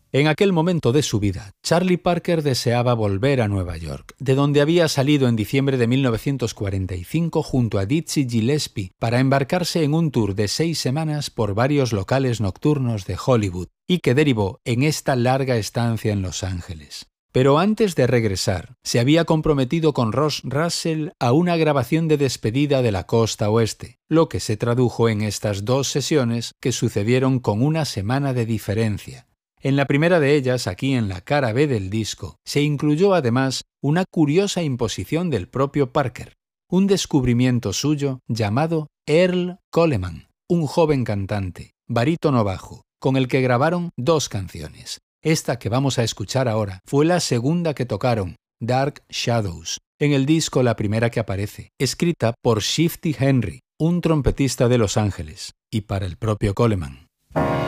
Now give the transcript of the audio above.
En aquel momento de su vida, Charlie Parker deseaba volver a Nueva York, de donde había salido en diciembre de 1945 junto a Dizzy Gillespie para embarcarse en un tour de 6 semanas por varios locales nocturnos de Hollywood y que derivó en esta larga estancia en Los Ángeles. Pero antes de regresar, se había comprometido con Ross Russell a una grabación de despedida de la costa oeste, lo que se tradujo en estas 2 sesiones que sucedieron con una semana de diferencia. En la primera de ellas, aquí en la cara B del disco, se incluyó además una curiosa imposición del propio Parker, un descubrimiento suyo llamado Earl Coleman, un joven cantante, barítono bajo, con el que grabaron 2 canciones. Esta que vamos a escuchar ahora fue la segunda que tocaron, Dark Shadows, en el disco la primera que aparece, escrita por Shifty Henry, un trompetista de Los Ángeles, y para el propio Coleman.